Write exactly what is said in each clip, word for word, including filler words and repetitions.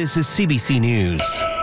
This is C B C News.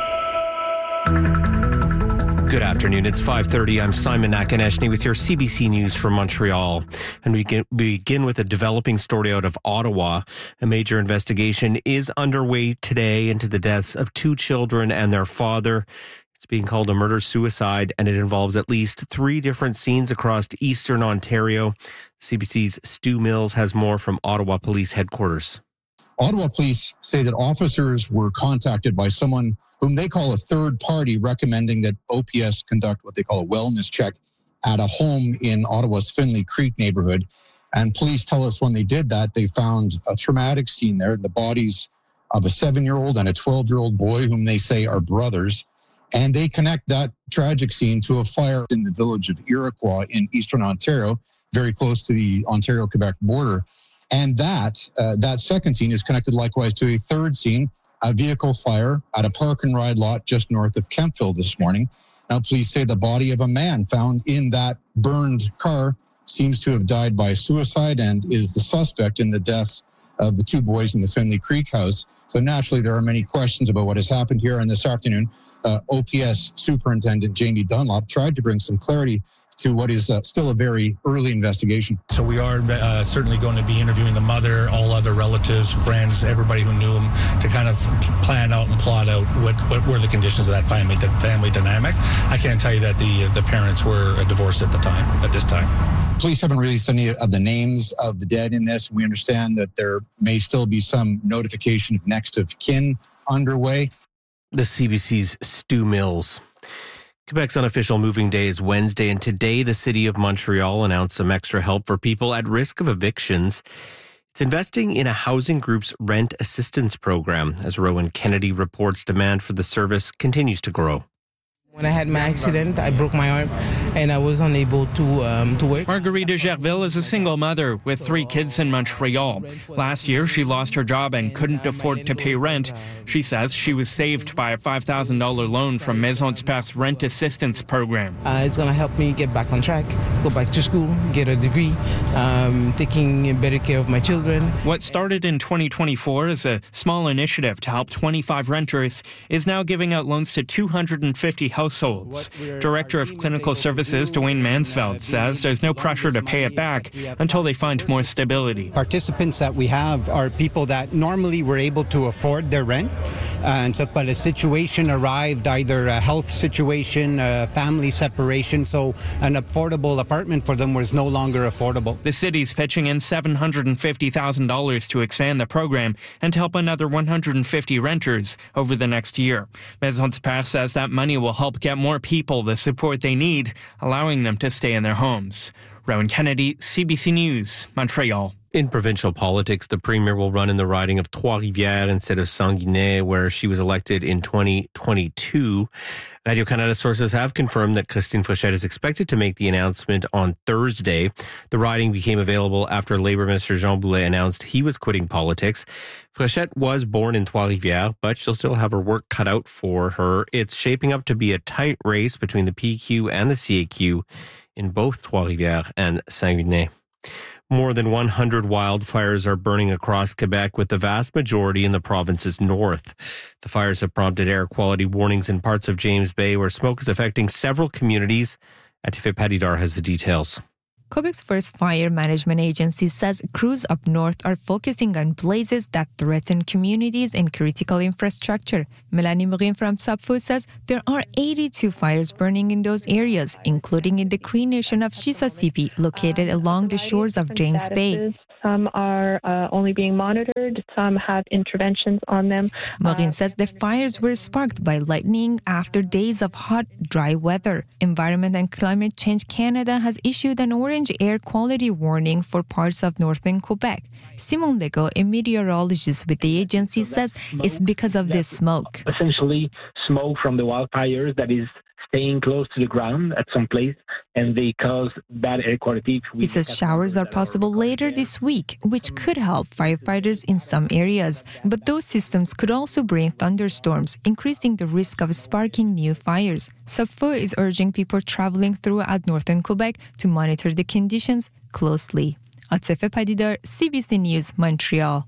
Good afternoon. It's five thirty. I'm Simon Nakaneshny with your C B C News from Montreal. And we begin with a developing story out of Ottawa. A major investigation is underway today into the deaths of two children and their father. It's being called a murder-suicide, and it involves at least three different scenes across eastern Ontario. C B C's Stu Mills has more from Ottawa Police Headquarters. Ottawa police say that officers were contacted by someone whom they call a third party, recommending that O P S conduct what they call a wellness check at a home in Ottawa's Finley Creek neighborhood. And police tell us when they did that, they found a traumatic scene there, the bodies of a seven-year-old and a twelve-year-old boy whom they say are brothers. And they connect that tragic scene to a fire in the village of Iroquois in eastern Ontario, very close to the Ontario-Quebec border. And that uh, that second scene is connected likewise to a third scene, a vehicle fire at a park and ride lot just north of Kemptville this morning. Now, police say the body of a man found in that burned car seems to have died by suicide and is the suspect in the deaths of the two boys in the Finley Creek house. So naturally, there are many questions about what has happened here. And this afternoon, uh, O P S Superintendent Jamie Dunlop tried to bring some clarity to what is uh, still a very early investigation. So we are uh, certainly going to be interviewing the mother, all other relatives, friends, everybody who knew him, to kind of plan out and plot out what, what were the conditions of that family family dynamic. I can't tell you that the the parents were divorced at the time, at this time. Police haven't released any of the names of the dead in this. We understand that there may still be some notification of next of kin underway. The C B C's Stu Mills. Quebec's unofficial moving day is Wednesday, and today the City of Montreal announced some extra help for people at risk of evictions. It's investing in a housing group's rent assistance program. As Rowan Kennedy reports, demand for the service continues to grow. When I had my accident, I broke my arm and I was unable to um, to work. Marguerite Gerville is a single mother with three kids in Montreal. Last year, she lost her job and couldn't afford to pay rent. She says she was saved by a five thousand dollars loan from Maison du Parc's rent assistance program. Uh, it's going to help me get back on track, go back to school, get a degree, um, taking better care of my children. What started in twenty twenty-four as a small initiative to help twenty-five renters is now giving out loans to two hundred fifty households. Households. Director of Clinical Services, Dwayne Mansfeld, says there's no pressure to pay it back until they find more stability. Participants that we have are people that normally were able to afford their rent, and so, but a situation arrived, either a health situation, a family separation, so an affordable apartment for them was no longer affordable. The city's pitching in seven hundred fifty thousand dollars to expand the program and help another one hundred fifty renters over the next year. Maison du Parc says that money will help get more people the support they need, allowing them to stay in their homes. Rowan Kennedy, C B C News, Montreal. In provincial politics, the premier will run in the riding of Trois-Rivières instead of Sanguinet, where she was elected in twenty twenty-two. Radio-Canada sources have confirmed that Christine Fréchette is expected to make the announcement on Thursday. The riding became available after Labour Minister Jean Boulet announced he was quitting politics. Fréchette was born in Trois-Rivières, but she'll still have her work cut out for her. It's shaping up to be a tight race between the P Q and the C A Q in both Trois-Rivières and Sanguinet. More than one hundred wildfires are burning across Quebec, with the vast majority in the province's north. The fires have prompted air quality warnings in parts of James Bay, where smoke is affecting several communities. Atife Padidar has the details. Quebec's first fire management agency says crews up north are focusing on blazes that threaten communities and critical infrastructure. Melanie Morin from SUBFO says there are eighty-two fires burning in those areas, including in the Cree Nation of Chisasipi, located along the shores of James Bay. Some are uh, only being monitored. Some have interventions on them. Maureen uh, says the fires were sparked by lightning after days of hot, dry weather. Environment and Climate Change Canada has issued an orange air quality warning for parts of northern Quebec. Simon Legault, a meteorologist with the agency, says it's because of this smoke. Essentially, smoke from the wildfires that is staying close to the ground at some place, and they cause bad air quality. He says showers are possible later this week, which could help firefighters in some areas. But those systems could also bring thunderstorms, increasing the risk of sparking new fires. SUBFO is urging people traveling throughout northern Quebec to monitor the conditions closely. Atife Padidar, C B C News, Montreal.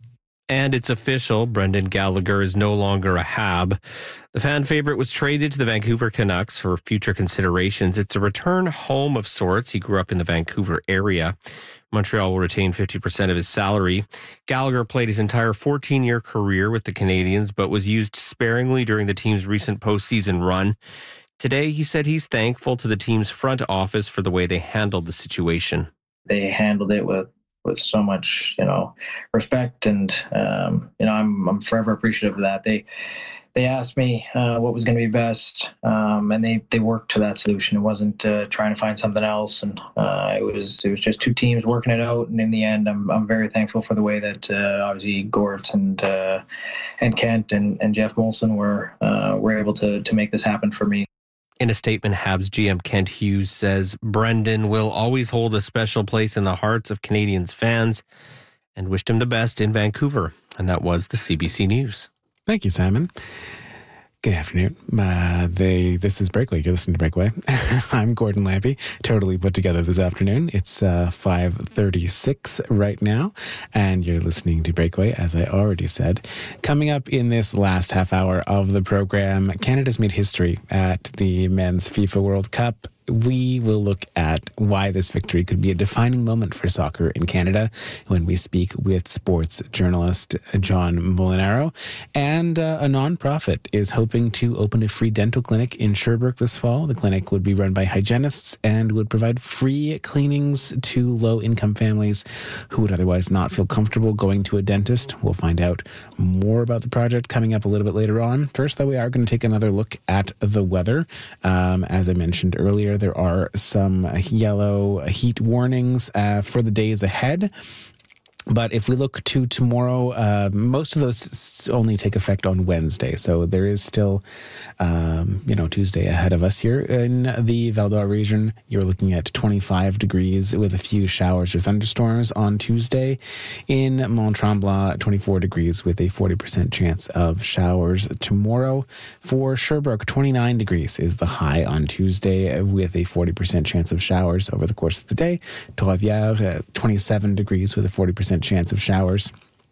And it's official, Brendan Gallagher is no longer a Hab. The fan favorite was traded to the Vancouver Canucks for future considerations. It's a return home of sorts. He grew up in the Vancouver area. Montreal will retain fifty percent of his salary. Gallagher played his entire fourteen-year career with the Canadiens, but was used sparingly during the team's recent postseason run. Today, he said he's thankful to the team's front office for the way they handled the situation. They handled it with with so much, you know, respect, and um, you know, I'm I'm forever appreciative of that. They they asked me uh, what was going to be best, um, and they they worked to that solution. It wasn't uh, trying to find something else, and uh, it was it was just two teams working it out. And in the end, I'm I'm very thankful for the way that uh, obviously Gort and uh, and Kent and, and Jeff Molson were uh, were able to to make this happen for me. In a statement, Habs G M Kent Hughes says Brendan will always hold a special place in the hearts of Canadiens fans and wished him the best in Vancouver. And that was the C B C News. Thank you, Simon. Good afternoon. Uh, they, this is Breakaway. You're listening to Breakaway. I'm Gordon Lampy, totally put together this afternoon. It's uh, five thirty-six right now, and you're listening to Breakaway, as I already said. Coming up in this last half hour of the program, Canada's made history at the Men's FIFA World Cup. We will look at why this victory could be a defining moment for soccer in Canada when we speak with sports journalist John Molinaro. And uh, a nonprofit is hoping to open a free dental clinic in Sherbrooke this fall. The clinic would be run by hygienists and would provide free cleanings to low-income families who would otherwise not feel comfortable going to a dentist. We'll find out more about the project coming up a little bit later on. First, though, we are going to take another look at the weather. Um, as I mentioned earlier, there are some yellow heat warnings uh, for the days ahead. But if we look to tomorrow, uh, most of those only take effect on Wednesday. So there is still, um, you know, Tuesday ahead of us here. In the Val d'Or region, you're looking at twenty-five degrees with a few showers or thunderstorms on Tuesday. In Mont-Tremblant, twenty-four degrees with a forty percent chance of showers tomorrow. For Sherbrooke, twenty-nine degrees is the high on Tuesday with a forty percent chance of showers over the course of the day. Trois-Rivières, uh, twenty-seven degrees with a forty percent chance of showers.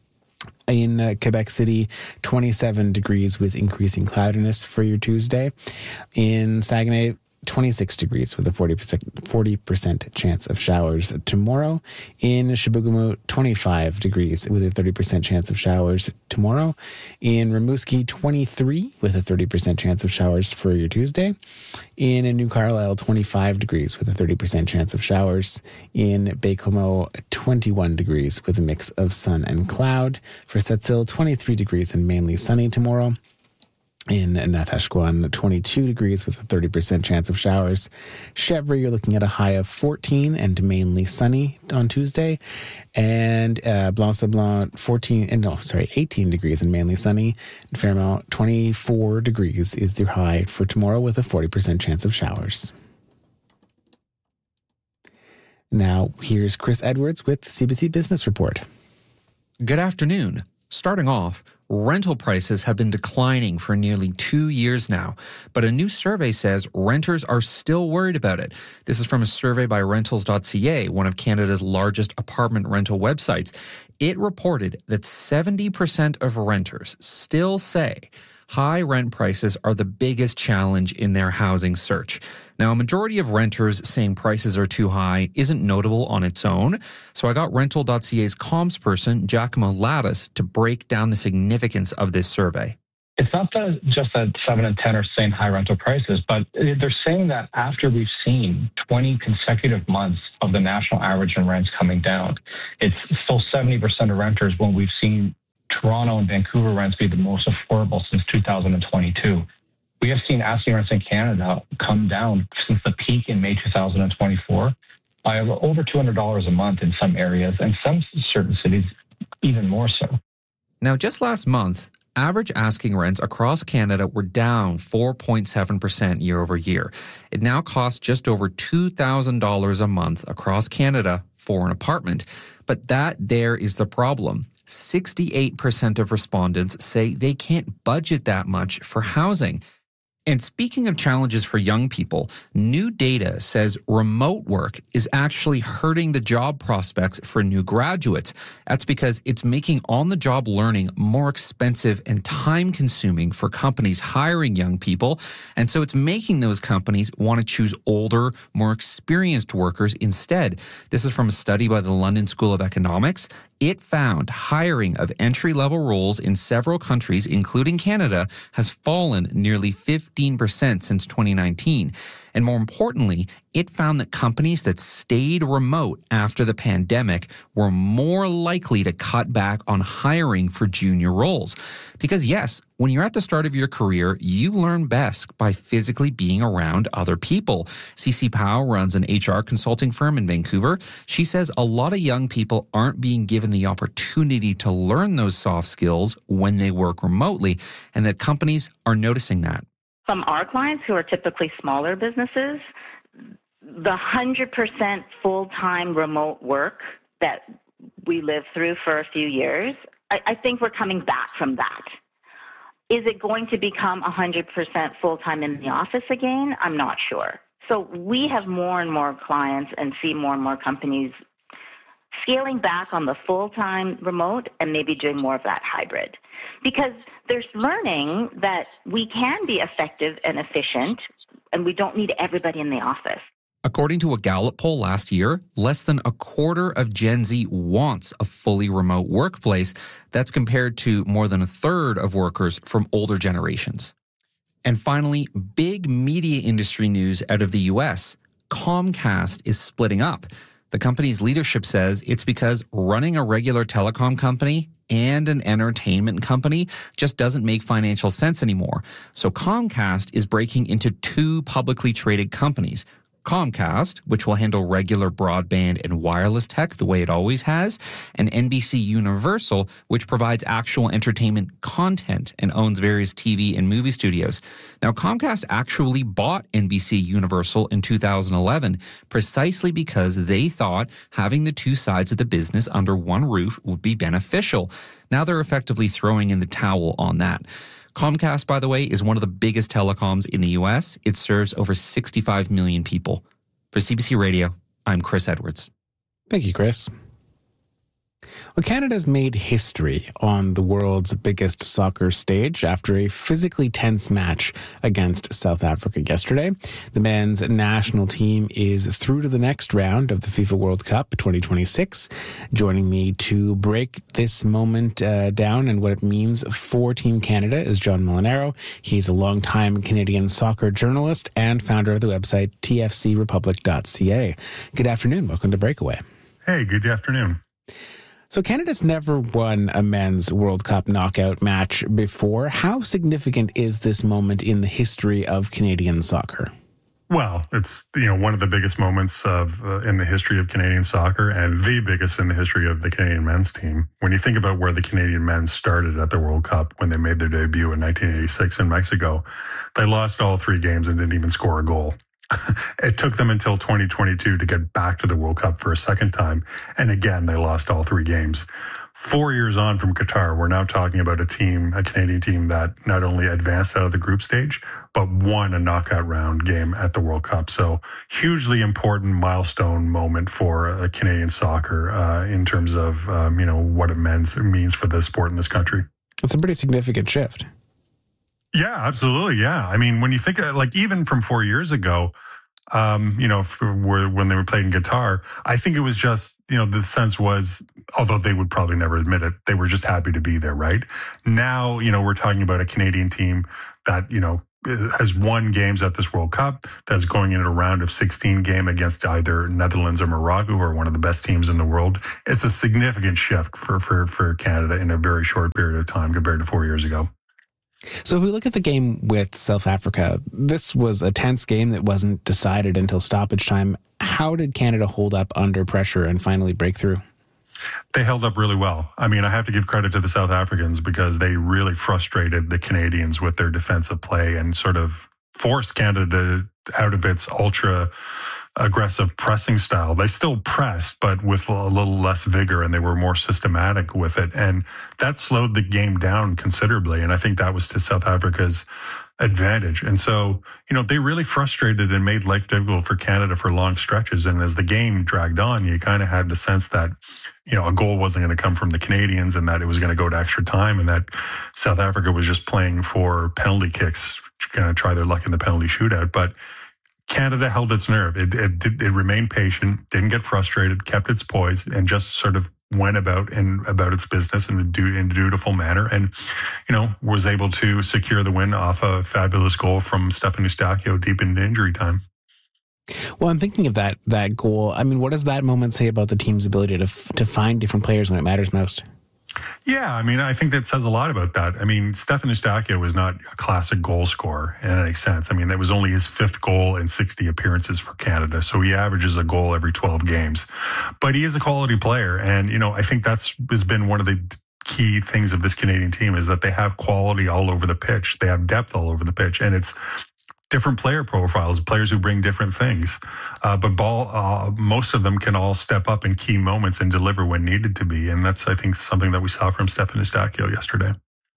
In uh, Quebec City, twenty-seven degrees with increasing cloudiness for your Tuesday. In Saguenay, twenty-six degrees with a forty percent, forty percent chance of showers tomorrow. In Chibougamau, twenty-five degrees with a thirty percent chance of showers tomorrow. In Rimouski, twenty-three with a thirty percent chance of showers for your Tuesday. In New Carlisle, twenty-five degrees with a thirty percent chance of showers. In Baie-Comeau, twenty-one degrees with a mix of sun and cloud. For Sept-Îles, twenty-three degrees and mainly sunny tomorrow. In Natashquan, twenty-two degrees with a thirty percent chance of showers. Chèvre, you're looking at a high of fourteen and mainly sunny on Tuesday. And uh, Blanc-Sablon, fourteen, and no, sorry, eighteen degrees and mainly sunny. In Fairmont, twenty-four degrees is the high for tomorrow with a forty percent chance of showers. Now, here's Chris Edwards with the C B C Business Report. Good afternoon. Starting off, rental prices have been declining for nearly two years now, but a new survey says renters are still worried about it. This is from a survey by rentals dot c a, one of Canada's largest apartment rental websites. It reported that seventy percent of renters still say high rent prices are the biggest challenge in their housing search. Now, a majority of renters saying prices are too high isn't notable on its own, so I got rental dot c a's comms person, Giacomo Lattis, to break down the significance of this survey. It's not that just that seven and ten are saying high rental prices, but they're saying that after we've seen twenty consecutive months of the national average in rents coming down, it's still seventy percent of renters when we've seen Toronto and Vancouver rents be the most affordable since two thousand twenty-two. We have seen asking rents in Canada come down since the peak in May two thousand twenty-four by over two hundred dollars a month in some areas, and some certain cities even more so. Now, just last month, average asking rents across Canada were down four point seven percent year over year. It now costs just over two thousand dollars a month across Canada for an apartment. But that there is the problem. sixty-eight percent of respondents say they can't budget that much for housing. And speaking of challenges for young people, new data says remote work is actually hurting the job prospects for new graduates. That's because it's making on-the-job learning more expensive and time-consuming for companies hiring young people. And so it's making those companies want to choose older, more experienced workers instead. This is from a study by the London School of Economics. It found hiring of entry-level roles in several countries, including Canada, has fallen nearly fifteen percent since twenty nineteen. And more importantly, it found that companies that stayed remote after the pandemic were more likely to cut back on hiring for junior roles. Because yes, when you're at the start of your career, you learn best by physically being around other people. Cece Powell runs an H R consulting firm in Vancouver. She says a lot of young people aren't being given the opportunity to learn those soft skills when they work remotely, and that companies are noticing that. From our clients, who are typically smaller businesses, the one hundred percent full-time remote work that we lived through for a few years, I, I think we're coming back from that. Is it going to become one hundred percent full-time in the office again? I'm not sure. So we have more and more clients and see more and more companies scaling back on the full-time remote and maybe doing more of that hybrid. Because there's learning that we can be effective and efficient, and we don't need everybody in the office. According to a Gallup poll last year, less than a quarter of Gen Z wants a fully remote workplace. That's compared to more than a third of workers from older generations. And finally, big media industry news out of the U S. Comcast is splitting up. The company's leadership says it's because running a regular telecom company and an entertainment company just doesn't make financial sense anymore. So Comcast is breaking into two publicly traded companies. Comcast, which will handle regular broadband and wireless tech the way it always has, and N B C Universal, which provides actual entertainment content and owns various T V and movie studios. Now, Comcast actually bought N B C Universal in two thousand eleven precisely because they thought having the two sides of the business under one roof would be beneficial. Now they're effectively throwing in the towel on that. Comcast, by the way, is one of the biggest telecoms in the U S. It serves over sixty-five million people. For C B C Radio, I'm Chris Edwards. Thank you, Chris. Well, Canada's made history on the world's biggest soccer stage after a physically tense match against South Africa yesterday. The men's national team is through to the next round of the FIFA World Cup twenty twenty-six. Joining me to break this moment uh, down and what it means for Team Canada is John Molinaro. He's a longtime Canadian soccer journalist and founder of the website T F C Republic dot C A. Good afternoon. Welcome to Breakaway. Hey, good afternoon. So Canada's never won a men's World Cup knockout match before. How significant is this moment in the history of Canadian soccer? Well, it's, you know, one of the biggest moments of uh, in the history of Canadian soccer, and the biggest in the history of the Canadian men's team. When you think about where the Canadian men started at the World Cup when they made their debut in nineteen eighty-six in Mexico, they lost all three games and didn't even score a goal. It took them until twenty twenty-two to get back to the World Cup for a second time. And again, they lost all three games. Four years on from Qatar, we're now talking about a team, a Canadian team that not only advanced out of the group stage, but won a knockout round game at the World Cup. So hugely important milestone moment for uh, Canadian soccer uh, in terms of, um, you know, what it means, it means for the sport in this country. It's a pretty significant shift. Yeah, absolutely. Yeah. I mean, when you think of, like, even from four years ago, um, you know, for, when they were playing guitar, I think it was just, you know, the sense was, although they would probably never admit it, they were just happy to be there, right? Now, you know, we're talking about a Canadian team that, you know, has won games at this World Cup, that's going into a round of sixteen game against either Netherlands or Morocco, who are one of the best teams in the world. It's a significant shift for, for, for Canada in a very short period of time compared to four years ago. So if we look at the game with South Africa, this was a tense game that wasn't decided until stoppage time. How did Canada hold up under pressure and finally break through? They held up really well. I mean, I have to give credit to the South Africans because they really frustrated the Canadians with their defensive play and sort of forced Canada out of its ultra aggressive pressing style. They still pressed, but with a little less vigor, and they were more systematic with it. And that slowed the game down considerably. And I think that was to South Africa's advantage. And so, you know, they really frustrated and made life difficult for Canada for long stretches. And as the game dragged on, you kind of had the sense that, you know, a goal wasn't going to come from the Canadians and that it was going to go to extra time and that South Africa was just playing for penalty kicks, going to try their luck in the penalty shootout. But Canada held its nerve. It, it, it remained patient, didn't get frustrated, kept its poise, and just sort of went about and about its business in a, du- in a dutiful manner, and you know was able to secure the win off a fabulous goal from Stefan Eustáquio deep into injury time. Well, I'm thinking of that that goal. I mean, what does that moment say about the team's ability to f- to find different players when it matters most? Yeah, I mean, I think that says a lot about that. I mean, Stefan Eustáquio was not a classic goal scorer in any sense. I mean, that was only his fifth goal in sixty appearances for Canada. So he averages a goal every twelve games. But he is a quality player. And, you know, I think that's has been one of the key things of this Canadian team is that they have quality all over the pitch. They have depth all over the pitch. And it's different player profiles, players who bring different things. Uh, but ball, uh, most of them can all step up in key moments and deliver when needed to be. And that's, I think, something that we saw from Stefan Eustáquio yesterday.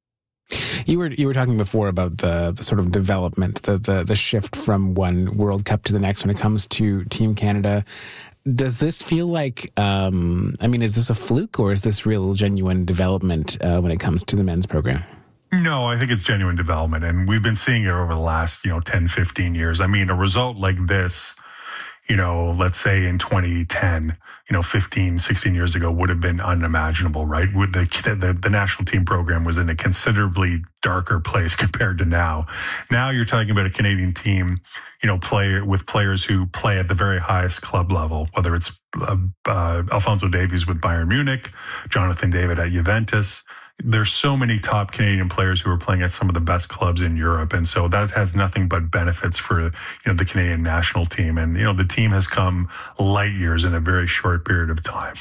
You were you were talking before about the, the sort of development, the, the the shift from one World Cup to the next when it comes to Team Canada. Does this feel like, um, I mean, is this a fluke or is this real genuine development uh, when it comes to the men's program? No, I think it's genuine development. And we've been seeing it over the last, you know, ten, fifteen years. I mean, a result like this, you know, let's say in twenty ten, you know, fifteen, sixteen years ago would have been unimaginable, right? Would the, the, the national team program was in a considerably darker place compared to now. Now you're talking about a Canadian team, you know, play with players who play at the very highest club level, whether it's uh, uh, Alphonso Davies with Bayern Munich, Jonathan David at Juventus. There's so many top Canadian players who are playing at some of the best clubs in Europe. And so that has nothing but benefits for, you know, the Canadian national team. And, you know, the team has come light years in a very short period of time.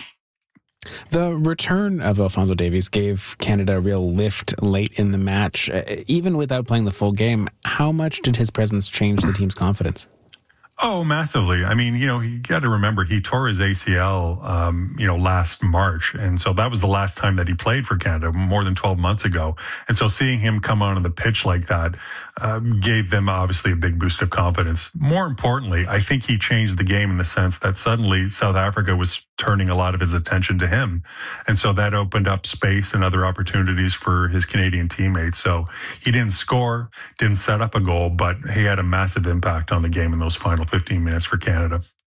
The return of Alphonso Davies gave Canada a real lift late in the match. Even without playing the full game, how much did his presence change the team's confidence? Oh, massively. I mean, you know, you got to remember he tore his A C L, um, you know, last March. And so that was the last time that he played for Canada, more than twelve months ago. And so seeing him come onto the pitch like that uh, gave them obviously a big boost of confidence. More importantly, I think he changed the game in the sense that suddenly South Africa was turning a lot of his attention to him. And so that opened up space and other opportunities for his Canadian teammates. So he didn't score, didn't set up a goal, but he had a massive impact on the game in those final fifteen minutes for Canada.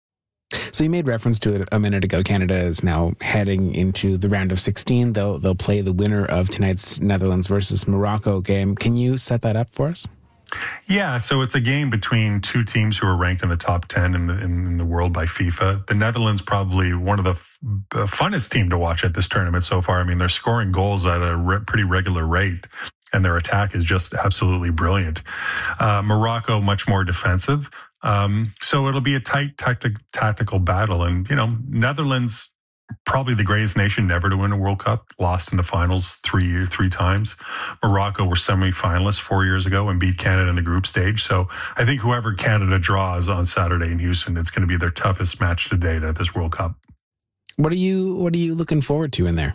So you made reference to it a minute ago. Canada is now heading into the round of sixteen. They'll, they'll play the winner of tonight's Netherlands versus Morocco game. Can you set that up for us? Yeah, so it's a game between two teams who are ranked in the top ten in the, in the world by FIFA. The Netherlands probably one of the f- funnest team to watch at this tournament so far. I mean, they're scoring goals at a re- pretty regular rate, and their attack is just absolutely brilliant. Uh, Morocco, much more defensive. Um, so it'll be a tight tactic, tactical battle. And, you know, Netherlands, probably the greatest nation never to win a World Cup, lost in the finals three year, three times. Morocco were semi-finalists four years ago and beat Canada in the group stage. So I think whoever Canada draws on Saturday in Houston, it's going to be their toughest match to date at this World Cup. What are you What are you looking forward to in there?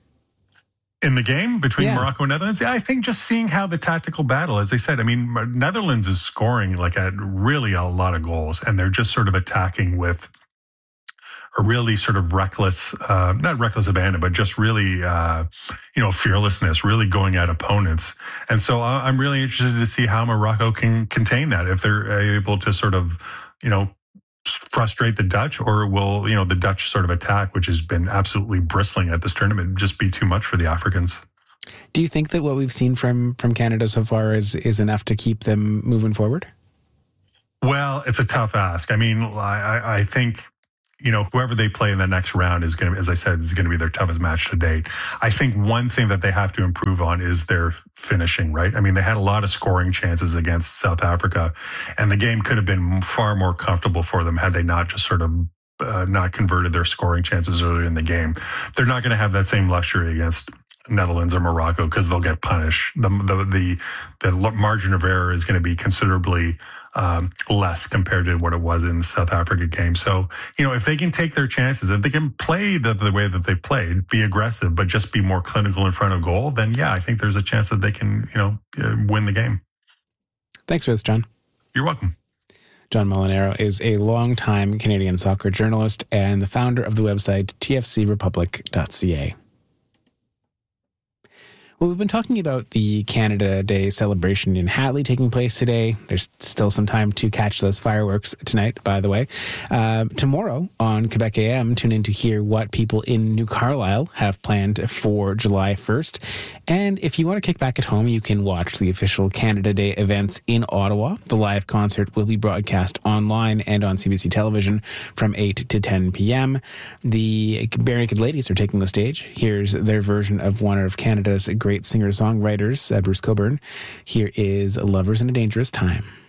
In the game between yeah. Morocco and Netherlands, I think just seeing how the tactical battle, as I said, I mean, Netherlands is scoring like at really a lot of goals, and they're just sort of attacking with a really sort of reckless, uh, not reckless abandon, but just really, uh, you know, fearlessness, really going at opponents. And so I'm really interested to see how Morocco can contain that, if they're able to sort of, you know, frustrate the Dutch, or will, you know, the Dutch sort of attack, which has been absolutely bristling at this tournament, just be too much for the Africans. Do you think that what we've seen from from Canada so far is is enough to keep them moving forward? Well, it's a tough ask. I mean, I, I think, you know, whoever they play in the next round is going to, as I said, is going to be their toughest match to date. I think one thing that they have to improve on is their finishing, right? I mean, they had a lot of scoring chances against South Africa, and the game could have been far more comfortable for them had they not just sort of uh, not converted their scoring chances earlier in the game. They're not going to have that same luxury against Netherlands or Morocco because they'll get punished. The, the, the, the margin of error is going to be considerably Um, less compared to what it was in the South Africa game. So, you know, if they can take their chances, if they can play the, the way that they played, be aggressive, but just be more clinical in front of goal, then yeah, I think there's a chance that they can, you know, uh, win the game. Thanks for this, John. You're welcome. John Molinaro is a longtime Canadian soccer journalist and the founder of the website t f c republic dot c a. Well, we've been talking about the Canada Day celebration in Hatley taking place today. There's still some time to catch those fireworks tonight, by the way. Uh, tomorrow on Quebec A M, tune in to hear what people in New Carlisle have planned for July first. And if you want to kick back at home, you can watch the official Canada Day events in Ottawa. The live concert will be broadcast online and on C B C television from eight to ten p.m. The Bare Naked Ladies are taking the stage. Here's their version of one of Canada's great singer-songwriters, uh, Bruce Cockburn. Here is Lovers in a Dangerous Time.